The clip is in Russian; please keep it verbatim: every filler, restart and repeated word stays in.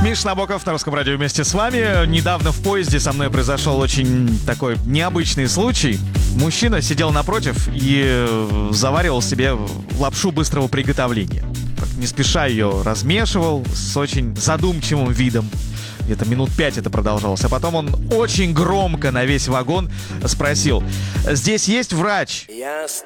Миша Набоков на Русском радио вместе с вами. Недавно в поезде со мной произошел очень такой необычный случай. Мужчина сидел напротив и заваривал себе лапшу быстрого приготовления. Не спеша ее размешивал с очень задумчивым видом. Где-то минут пять это продолжалось. А потом он очень громко на весь вагон спросил: «Здесь есть врач?» Я